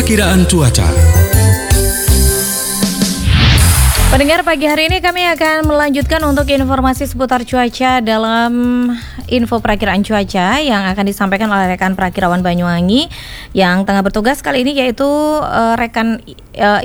Perakiraan cuaca. Pendengar, pagi hari ini kami akan melanjutkan untuk informasi seputar cuaca dalam info perakiraan cuaca yang akan disampaikan oleh rekan perakirawan Banyuwangi yang tengah bertugas kali ini, yaitu rekan